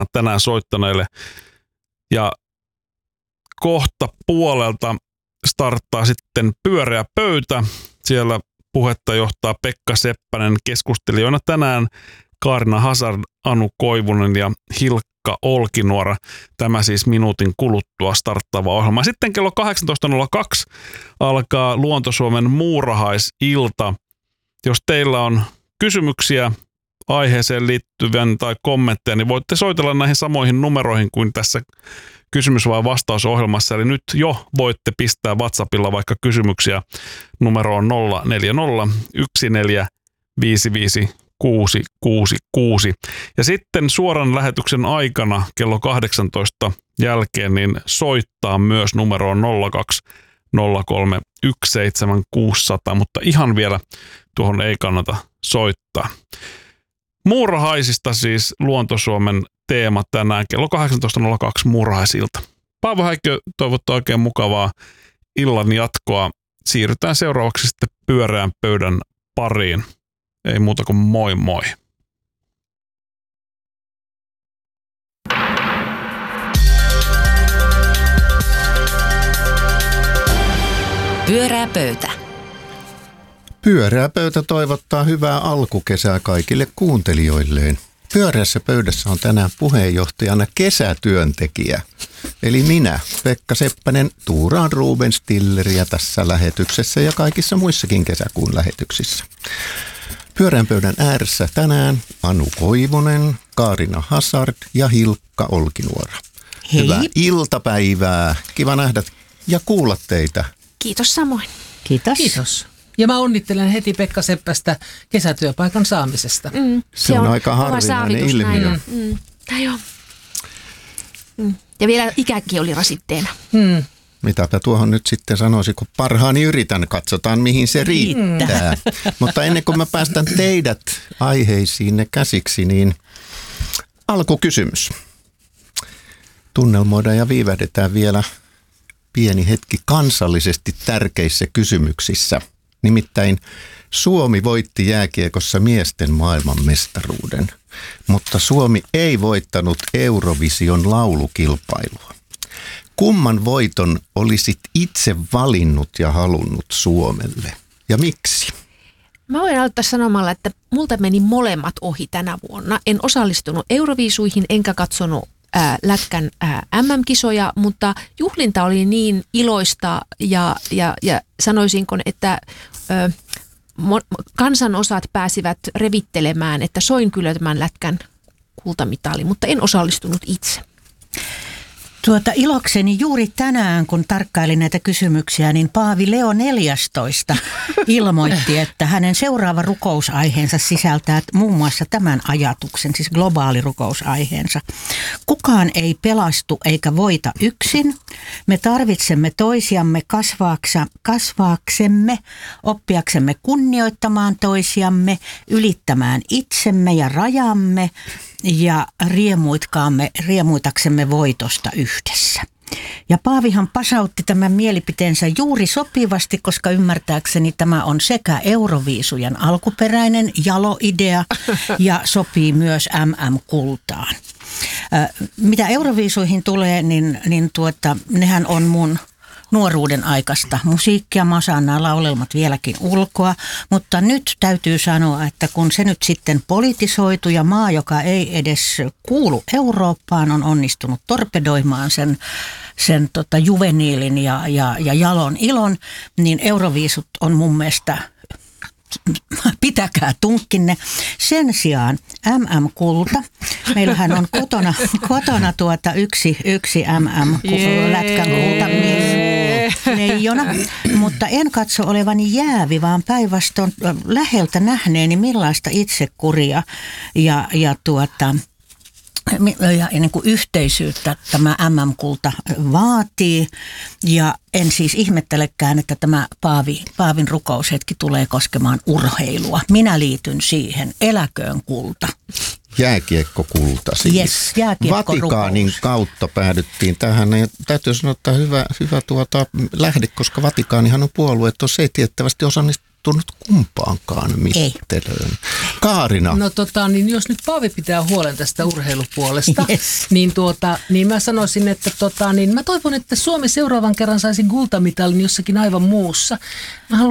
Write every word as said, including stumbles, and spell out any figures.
tänään soittaneille. Ja kohta puolelta starttaa sitten pyöreä pöytä. Siellä puhetta johtaa Pekka Seppänen, keskustelijoina tänään Kaarina Hazard, Anu Koivunen ja Hilkka Olkinuora. Tämä siis minuutin kuluttua starttaava ohjelma. Sitten kello kahdeksantoista nolla kaksi alkaa Luonto-Suomen muurahaisilta. Jos teillä on kysymyksiä aiheeseen liittyvän tai kommentteja, niin voitte soitella näihin samoihin numeroihin kuin tässä kysymys- vai vastausohjelmassa. Eli nyt jo voitte pistää WhatsAppilla vaikka kysymyksiä numeroon nolla neljä nolla yksi neljä viisi viisi kuusi kuusi kuusi. Ja sitten suoran lähetyksen aikana kello kahdeksantoista jälkeen niin soittaa myös numeroon nolla kaksi nolla kolme yksi seitsemän kuusi nolla nolla, mutta ihan vielä tuohon ei kannata soittaa. Muurahaisista siis Luonto-Suomen teema tänään kello kahdeksantoista nolla kaksi muurahaisilta. Paavo Häikkö toivottaa oikein mukavaa illan jatkoa. Siirrytään seuraavaksi sitten pyöreän pöydän pariin. Ei muuta kuin moi moi. Pyöreä pöytä. Pyöreä pöytä toivottaa hyvää alkukesää kaikille kuuntelijoilleen. Pyöreässä pöydässä on tänään puheenjohtajana kesätyöntekijä. Eli minä, Pekka Seppänen, tuuraan Ruben Stilleriä tässä lähetyksessä ja kaikissa muissakin kesäkuun lähetyksissä. Pyöreän pöydän ääressä tänään Anu Koivunen, Kaarina Hazard ja Hilkka Olkinuora. Hei. Hyvää iltapäivää. Kiva nähdä ja kuulla teitä. Kiitos samoin. Kiitos. Kiitos. Ja mä onnittelen heti Pekka Seppästä kesätyöpaikan saamisesta. Mm, se, se on, on aika harvinainen ilmiö. Mm. Mm. Mm. Ja vielä ikäkin oli rasitteena. Mm. Mitäpä tuohon nyt sitten sanoisin, kun parhaani yritän, katsotaan mihin se riittää. Mutta ennen kuin mä päästän teidät aiheisiinne käsiksi, niin alkukysymys. Tunnelmoidaan ja viivähdetään vielä pieni hetki kansallisesti tärkeissä kysymyksissä. Nimittäin Suomi voitti jääkiekossa miesten maailmanmestaruuden, mutta Suomi ei voittanut Eurovision laulukilpailua. Kumman voiton olisit itse valinnut ja halunnut Suomelle? Ja miksi? Mä voin aloittaa sanomalla, että multa meni molemmat ohi tänä vuonna. En osallistunut Euroviisuihin enkä katsonut ää, lätkän ää, äm äm-kisoja, mutta juhlinta oli niin iloista ja, ja, ja sanoisinko, että ää, mo- kansanosat pääsivät revittelemään, että soin kyllä tämän lätkän kultamitali, mutta en osallistunut itse. Tuota, ilokseni juuri tänään, kun tarkkailin näitä kysymyksiä, niin Paavi Leo neljästoista ilmoitti, että hänen seuraava rukousaiheensa sisältää muun muassa tämän ajatuksen, siis globaali rukousaiheensa. Kukaan ei pelastu eikä voita yksin. Me tarvitsemme toisiamme kasvaaksa, kasvaaksemme, oppiaksemme kunnioittamaan toisiamme, ylittämään itsemme ja rajamme ja riemuitkaamme, riemuitaksemme voitosta yhdessä. Ja Paavihan pasautti tämän mielipiteensä juuri sopivasti, koska ymmärtääkseni tämä on sekä Euroviisujen alkuperäinen jalo-idea ja sopii myös äm äm-kultaan. Mitä Euroviisuihin tulee, niin, niin tuota, nehän on mun nuoruuden aikaista musiikkia. Mä osaan nämä laulelmat vieläkin ulkoa, mutta nyt täytyy sanoa, että kun se nyt sitten politisoitu ja maa, joka ei edes kuulu Eurooppaan, on onnistunut torpedoimaan sen, sen tota juveniilin ja, ja, ja jalon ilon, niin Euroviisut on mun mielestä pitäkää tunkkinne. Sen sijaan äm äm-kulta. Meillähän on kotona, kotona tuota yksi, yksi äm äm-lätkän kultamies. Leijona, mutta en katso olevani jäävi, vaan päinvastoin läheltä nähneeni millaista itsekuria ja, ja, tuota, ja niin kuin yhteisyyttä tämä äm äm-kulta vaatii. Ja en siis ihmettelekään, että tämä Paavi, Paavin rukoushetki tulee koskemaan urheilua. Minä liityn siihen. Eläköön kulta. Jääkiekkokulta siis. Yes, jääkiekkorukous. Vatikaanin kautta päädyttiin tähän. Ja täytyy sanoa, että hyvä, hyvä tuota lähde, koska Vatikaanihan on puolue, että se ei tiettävästi osannut tottunut kumpaankaan mittelöön. Kaarina. No tota, niin jos nyt Paavi pitää huolen tästä urheilupuolesta, Yes. niin, tuota, niin mä sanoisin, että tota, niin mä toivon, että Suomi seuraavan kerran saisi kultamitalin jossakin aivan muussa. Mä haluan